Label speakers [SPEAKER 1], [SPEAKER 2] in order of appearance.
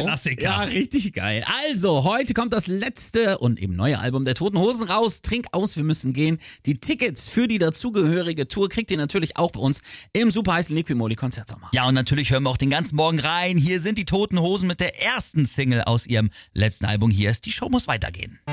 [SPEAKER 1] Klassiker.
[SPEAKER 2] Ja, richtig geil. Also, heute kommt das letzte und eben neue Album der Toten Hosen raus. Trink aus, wir müssen gehen. Die Tickets für die dazugehörige Tour kriegt ihr natürlich auch bei uns im super heißen Liquimoli Konzertsommer.
[SPEAKER 1] Ja, und natürlich hören wir auch den ganzen Morgen rein. Hier sind die Toten Hosen mit der ersten Single aus ihrem letzten Album. Hier ist Die Show muss weitergehen.